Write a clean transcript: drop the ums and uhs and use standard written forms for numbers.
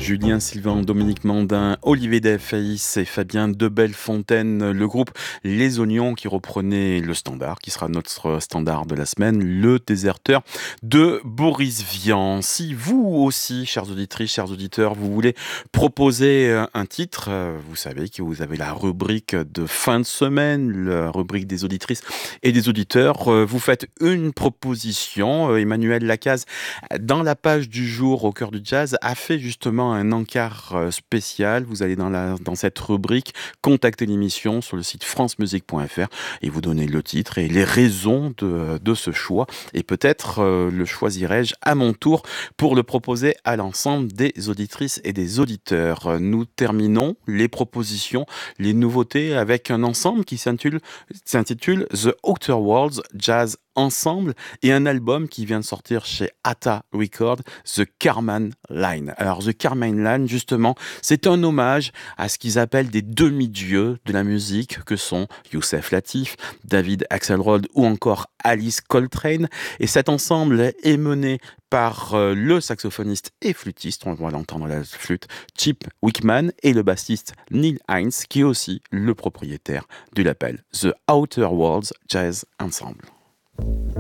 Julien Sylvain, Dominique Mandin, Olivier Delfaïs et Fabien de Bellefontaine. Le groupe Les Oignons qui reprenait le standard, qui sera notre standard de la semaine, Le Déserteur de Boris Vian. Si vous aussi, chères auditrices, chers auditeurs, vous voulez proposer un titre, vous savez que vous avez la rubrique de fin de semaine, la rubrique des auditrices et des auditeurs. Vous faites une proposition. Emmanuel Lacaze, dans la page du jour au cœur du jazz, a fait justement un encart spécial. Vous allez dans cette rubrique contacter l'émission sur le site francemusique.fr et vous donnez le titre et les raisons de ce choix. Et peut-être le choisirai-je à mon tour pour le proposer à l'ensemble des auditrices et des auditeurs. Nous terminons les propositions, les nouveautés avec un ensemble qui s'intitule The Outer Worlds Jazz Ensemble et un album qui vient de sortir chez Atta Records, The Carman Line. Alors The Carman Line, justement, c'est un hommage à ce qu'ils appellent des demi-dieux de la musique que sont Youssef Latif, David Axelrod ou encore Alice Coltrane. Et cet ensemble est mené par le saxophoniste et flûtiste, on va l'entendre à la flûte, Chip Wickman, et le bassiste Neil Hines, qui est aussi le propriétaire du label The Outer Worlds Jazz Ensemble.